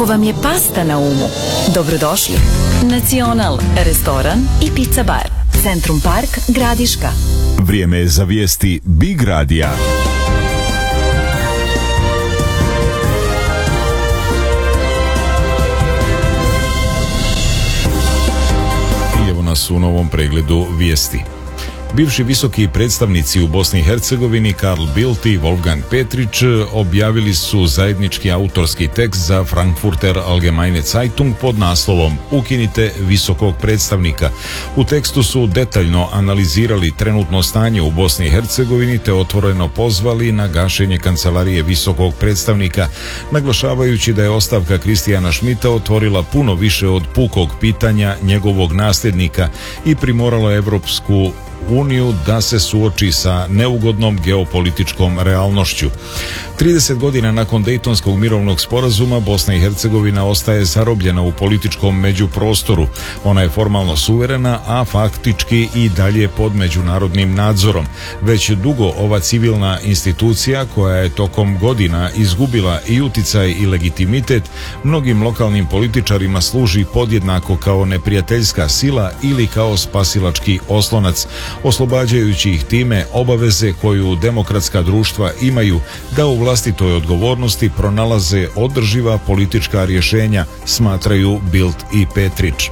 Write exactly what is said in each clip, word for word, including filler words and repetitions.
Ako vam je pasta na umu, dobrodošli. Nacional, restoran i pizza bar. Centrum Park, Gradiška. Vrijeme je za vijesti Big Radija. I evo nas u novom pregledu vijesti. Bivši visoki predstavnici u Bosni i Hercegovini Karl Bildt i Wolfgang Petrić objavili su zajednički autorski tekst za Frankfurter Allgemeine Zeitung pod naslovom Ukinite visokog predstavnika. U tekstu su detaljno analizirali trenutno stanje u Bosni i Hercegovini te otvoreno pozvali na gašenje kancelarije visokog predstavnika, naglašavajući da je ostavka Kristijana Schmidta otvorila puno više od pukog pitanja njegovog nasljednika i primorala Evropsku uniju da se suoči sa neugodnom geopolitičkom realnošću. trideset godina nakon Dejtonskog mirovnog sporazuma Bosna i Hercegovina ostaje zarobljena u političkom međuprostoru. Ona je formalno suverena, a faktički i dalje pod međunarodnim nadzorom. Već dugo ova civilna institucija, koja je tokom godina izgubila i uticaj i legitimitet, mnogim lokalnim političarima služi podjednako kao neprijateljska sila ili kao spasilački oslonac, oslobađajući ih time obaveze koju demokratska društva imaju da u vlastitoj odgovornosti pronalaze održiva politička rješenja, smatraju Bildt i Petrić.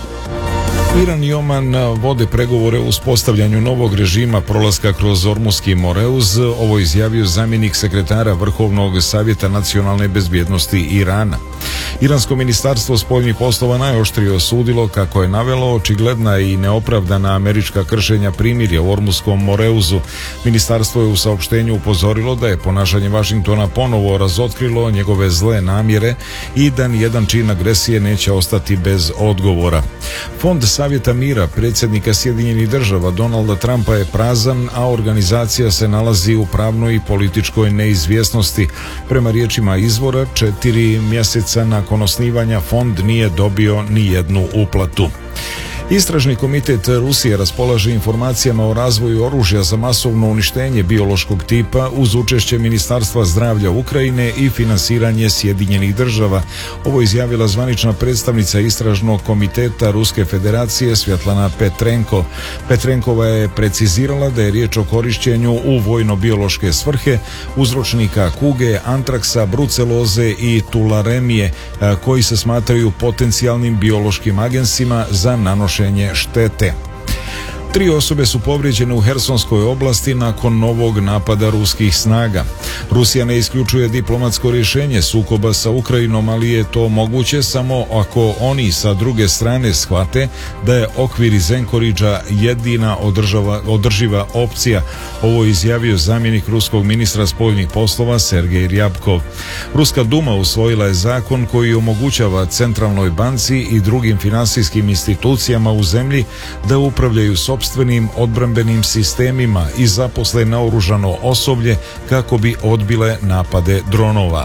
Iran i Oman vode pregovore o uspostavljanju novog režima prolaska kroz Ormuski Moreuz, ovo izjavio zamjenik sekretara Vrhovnog savjeta nacionalne bezbjednosti Irana. Iransko ministarstvo spoljnih poslova najoštrije osudilo, kako je navelo, očigledna i neopravdana američka kršenja primirja u Ormuskom Moreuzu. Ministarstvo je u saopštenju upozorilo da je ponašanje Vašingtona ponovo razotkrilo njegove zle namjere i da nijedan čin agresije neće ostati bez odgovora. Fond Savjeta mira predsjednika Sjedinjenih država Donalda Trumpa je prazan, a organizacija se nalazi u pravnoj i političkoj neizvjesnosti. Prema riječima izvora, četiri mjeseca nakon osnivanja fond nije dobio ni jednu uplatu. Istražni komitet Rusije raspolaže informacijama o razvoju oružja za masovno uništenje biološkog tipa uz učešće Ministarstva zdravlja Ukrajine i finansiranje Sjedinjenih država. Ovo izjavila zvanična predstavnica Istražnog komiteta Ruske federacije Svjetlana Petrenko. Petrenkova je precizirala da je riječ o korištenju u vojno-biološke svrhe uzročnika kuge, antraksa, bruceloze i tularemije, koji se smatraju potencijalnim biološkim agensima za nanošenje štete. Tri osobe su povrijeđene u Hersonskoj oblasti nakon novog napada ruskih snaga. Rusija ne isključuje diplomatsko rješenje sukoba sa Ukrajinom, ali je to moguće samo ako oni sa druge strane shvate da je okvir iz Enkoriđa jedina održava, održiva opcija. Ovo je izjavio zamjenik ruskog ministra spoljnih poslova Sergej Ryabkov. Ruska Duma usvojila je zakon koji omogućava Centralnoj banci i drugim finansijskim institucijama u zemlji da upravljaju sopstvenim odbrambenim sistemima i zaposle naoružano osoblje kako bi odbile napade dronova.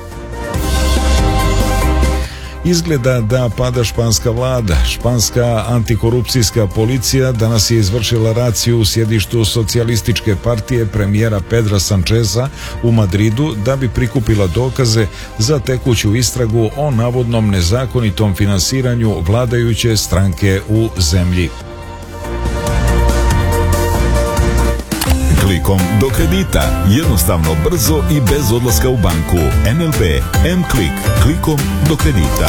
Izgleda da pada španska vlada. Španska antikorupcijska policija danas je izvršila raciju u sjedištu socijalističke partije premijera Pedra Sancheza u Madridu da bi prikupila dokaze za tekuću istragu o navodnom nezakonitom finansiranju vladajuće stranke u zemlji. Klikom do kredita. Jednostavno, brzo i bez odlaska u banku. N L B M-Klik. Klikom do kredita.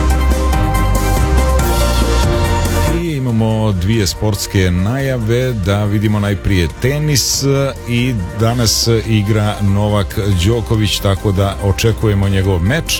I imamo dvije sportske najave. Da vidimo najprije tenis. I danas igra Novak Đoković, tako da očekujemo njegov meč.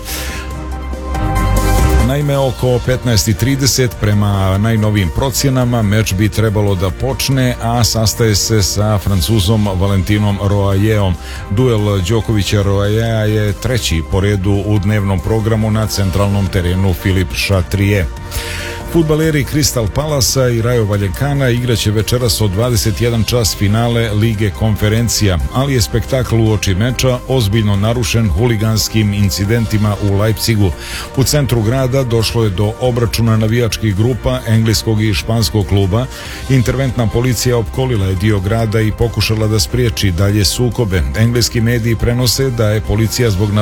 Naime, oko petnaest i trideset prema najnovijim procjenama meč bi trebalo da počne, a sastaje se sa Francuzom Valentinom Roayeom. Duel Đokovića-Roayea je treći po redu u dnevnom programu na centralnom terenu Philippe Chatrier. Fudbaleri Crystal Palasa i Rayo Vallecana igraće večeras od dvadeset jedan čas finale Lige konferencija, ali je spektakl uoči meča ozbiljno narušen huliganskim incidentima u Leipzigu. U centru grada došlo je do obračuna navijačkih grupa engleskog i španskog kluba. Interventna policija opkolila je dio grada i pokušala da spriječi dalje sukobe. Engleski mediji prenose da je policija zbog